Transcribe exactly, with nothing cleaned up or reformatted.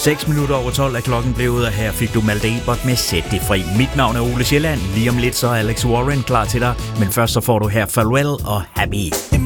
seks minutter over tolv er klokken blevet, og her fik du Malte Ebert med Sæt det fri. Mit navn er Ole Sjælland. Lige om lidt så er Alex Warren klar til dig, men først så får du her Farewell og Happy.